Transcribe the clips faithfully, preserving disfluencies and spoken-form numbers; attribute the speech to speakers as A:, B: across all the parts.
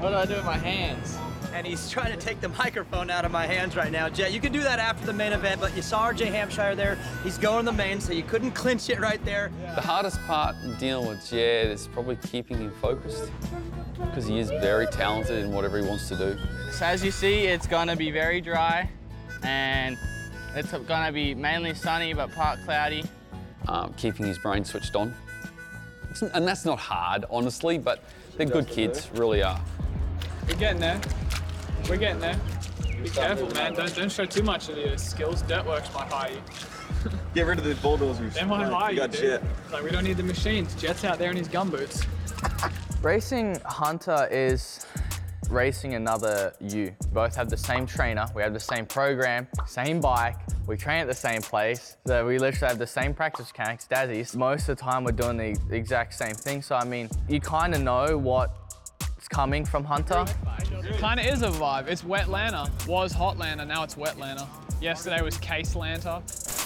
A: What do I do with my hands?
B: And he's trying to take the microphone out of my hands right now. Jet, you can do that after the main event, but you saw R J Hampshire there. He's going the main, so you couldn't clinch it right there.
C: The hardest part in dealing with Jed is probably keeping him focused, because he is very talented in whatever he wants to do.
A: So as you see, it's gonna be very dry, and it's gonna be mainly sunny, but part cloudy.
C: Um, keeping his brain switched on. It's, and that's not hard, honestly, but they're good kids, really are.
D: We're getting there. We're getting there. Be careful, man. Don't, don't show too much of your skills. Dirt works might hire you.
E: Get rid of the bulldozers.
D: They might hire you,
E: got
D: dude.
E: shit.
D: Like, we don't need the machines. Jet's out there in his gumboots.
A: Racing Hunter is racing another you. We both have the same trainer, we have the same program, same bike, we train at the same place, so we literally have the same practice mechanics, Dazzies. Most of the time we're doing the exact same thing, so I mean, you kind of know what's coming from Hunter.
D: Kind of is a vibe. It's wet Lanta. Was hot Lanta, now it's wet Lanta. Yesterday was case Lanta.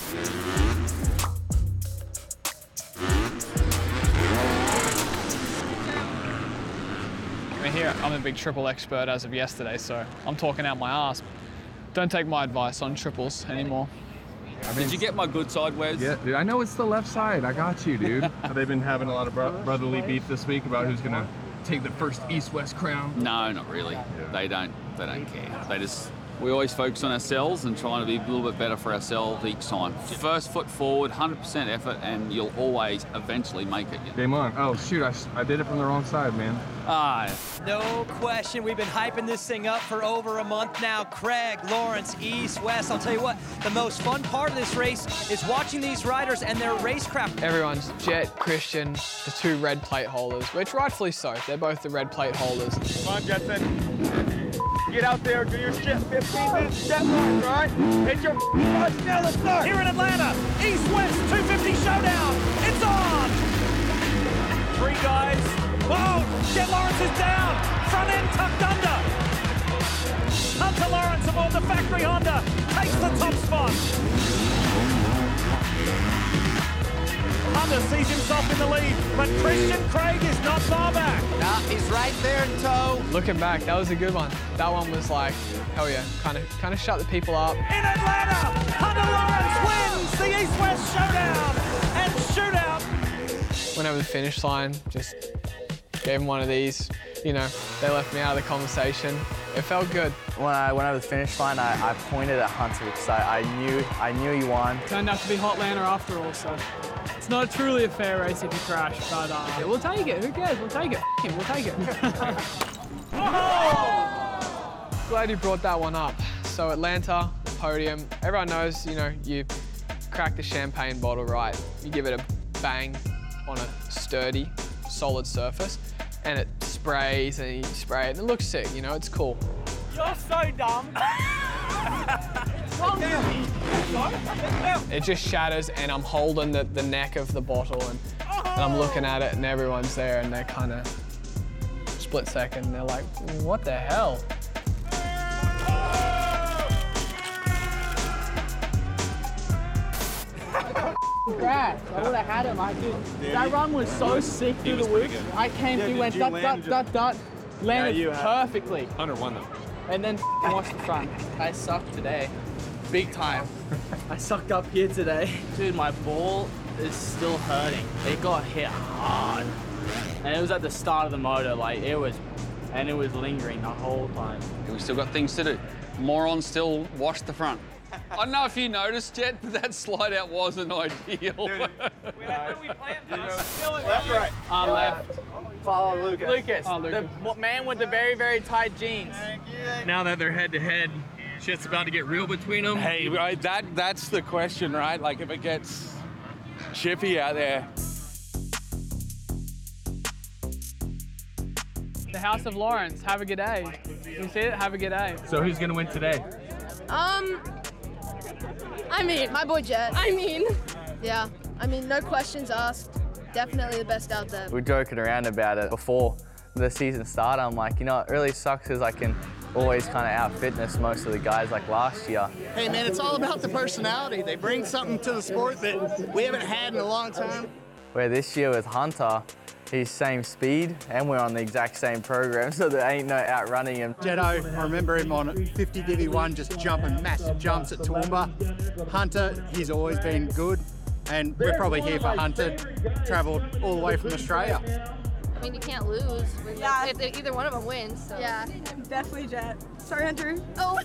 D: I mean, here, I'm a big triple expert as of yesterday, so I'm talking out my ass. Don't take my advice on triples anymore.
C: I mean, did you get my good side, Wes?
F: Yeah, dude, I know it's the left side. I got you, dude.
G: Have they been having a lot of bro brotherly beef this week about who's gonna take the first East-West crown?
C: No, not really. Yeah. They don't. They don't care. They just. We always focus on ourselves and trying to be a little bit better for ourselves each time. First foot forward, one hundred percent effort, and you'll always eventually make it.
F: Game on. Oh, shoot, I, I did it from the wrong side, man.
C: Ah.
B: No question, we've been hyping this thing up for over a month now. Craig, Lawrence, East, West. I'll tell you what, the most fun part of this race is watching these riders and their racecraft.
D: Everyone's Jet, Christian, the two red plate holders, which rightfully so. They're both the red plate holders.
G: Come on, Jetson. Get out there, do your shit. fifteen minutes step marks, all right? Hit your punch. Now let's start.
B: Here in Atlanta, East-West two fifty showdown. It's on. Three guys. Whoa, Jet Lawrence is down. Front end tucked under. Hunter Lawrence aboard the factory Honda takes the top spot. Hunter sees himself in the lead, but Christian Craig is not far back.
A: Nah, he's right there in tow.
D: Looking back, that was a good one. That one was like, hell yeah, kind of kind of shut the people up.
B: In Atlanta, Hunter Lawrence wins the East-West showdown and shootout.
D: Went over the finish line, just gave him one of these. You know, they left me out of the conversation. It felt good.
A: When I went over the finish line, I, I pointed at Hunter because I, I knew I knew he won.
D: Turned out to be hot Lanta after all, so it's not truly a fair race if you crash, but uh, yeah, we'll take it. Who cares? We'll take it. F him, we'll take it. Glad you brought that one up. So Atlanta, podium. Everyone knows, you know, you crack the champagne bottle right. You give it a bang on a sturdy, solid surface, and it sprays and you spray it, and it looks sick, you know, it's cool.
B: You're so dumb.
D: It just shatters, and I'm holding the, the neck of the bottle, and, and I'm looking at it, and everyone's there, and they're kind of split second, and they're like, what the hell?
H: Crash. I would have had him. I dude, that run was so sick through the woods. I came through, went dot, dot, dot, dot, landed perfectly.
G: Hunter won them.
H: And then watched the front.
A: I sucked today, big time.
H: I sucked up here today.
A: Dude, my ball is still hurting. It got hit hard. And it was at the start of the motor, like it was, and it was lingering the whole time.
C: We still got things to do. Morons still wash the front. I don't know if you noticed, Jet, but that slide out wasn't ideal.
B: Where we planned
G: Left, right.
H: Uh, left.
B: Follow Lucas.
H: Lucas,
D: Oh, Lucas.
H: the man with the very, very tight jeans.
G: Now that they're head to head, shit's about to get real between them.
I: Hey, right, that that's the question, right? Like if it gets chippy out there.
D: The House of Lawrence, have a good day. You see it? Have a good day.
G: So who's gonna win today?
J: Um, I mean, my boy Jet. I mean, yeah. I mean, no questions asked. Definitely the best out there.
A: We're joking around about it before the season started. I'm like, you know, it really sucks because I can always kind of out-fitness most of the guys like last year.
K: Hey man, it's all about the personality. They bring something to the sport that we haven't had in a long time.
A: Where this year with Hunter, He's same speed, and we're on the exact same program, so there ain't no outrunning him.
K: Jetto, I remember him on fifty Divi one just jumping massive jumps at Toowoomba. Hunter, he's always been good, and we're probably here for Hunter, travelled all the way from Australia.
J: I mean, you can't lose.
L: Yeah.
J: If either one of them wins. So.
L: Yeah. Definitely Jet. Sorry, Hunter.
J: Oh.